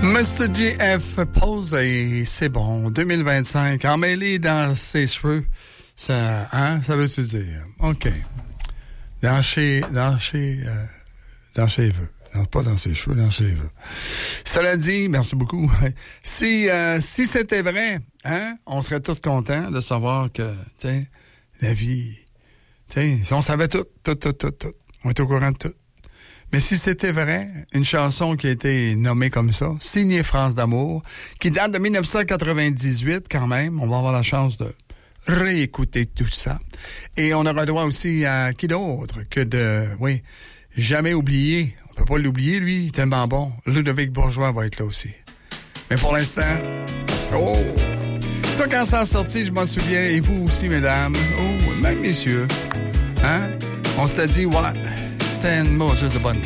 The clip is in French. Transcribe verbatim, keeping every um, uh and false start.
mister G F pose et c'est bon. deux mille vingt-cinq, emmêlé dans ses cheveux. Ça, hein, ça veut-tu dire? OK. Dans chez, dans chez, euh, dans chez cheveux. Non, pas dans ses cheveux, dans ses cheveux. Cela dit, merci beaucoup. Si, euh, si c'était vrai, hein, on serait tous contents de savoir que, tu sais, la vie, tu sais, si on savait tout, tout, tout, tout, tout. On est au courant de tout. Mais si c'était vrai, une chanson qui a été nommée comme ça, signée France d'amour, qui date de dix-neuf cent quatre-vingt-dix-huit quand même, on va avoir la chance de réécouter tout ça. Et on aura droit aussi à qui d'autre que de, oui, jamais oublier. On peut pas l'oublier, lui, il est tellement bon. Ludovic Bourgeois va être là aussi. Mais pour l'instant, oh! Ça, quand ça a sorti, je m'en souviens, et vous aussi, mesdames, oh, même messieurs, hein? On s'était dit, ouais, c'était une mot juste de bonne